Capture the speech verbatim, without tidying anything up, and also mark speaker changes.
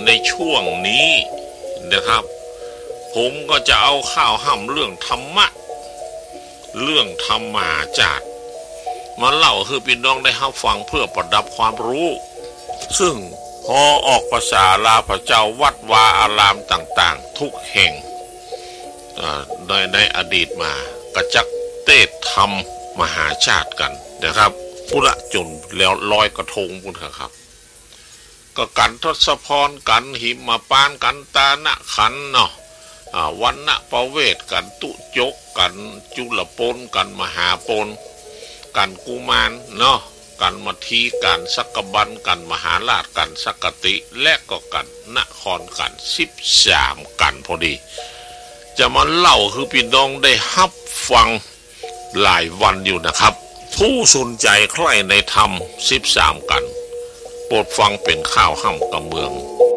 Speaker 1: ในช่วงนี้นะครับผมก็จะเอาข้าวห้ำเรื่องธรรมะเรื่องธรรมาจารย์มาเล่าคือพี่น้องได้รับฟังเพื่อประดับความรู้ซึ่งพอออกภาษาลาพระเจ้าวัดวาอารามต่างๆทุกแห่งในในอดีตมากระจักเทศธรรมมหาชาติกันนะครับพุระจนแล้วลอยกระทงพุ่นครับก็กันทศพรกันหิมปานกันตานะขันเนาะวันณะประเวศกันตุจกกันจุลปนกันมหาปนกันกุมารเนาะกันมัทีกันสักบันกันมหาราชกันสักติและก็กันนครกันสิบสามกันพอดีจะมาเล่าคือพี่น้องได้ฮับฟังหลายวันอยู่นะครับผู้สนใจใคร่ในธรรมสิบสามกันโปรดฟังเป็นข้าวห้ำกระเมือง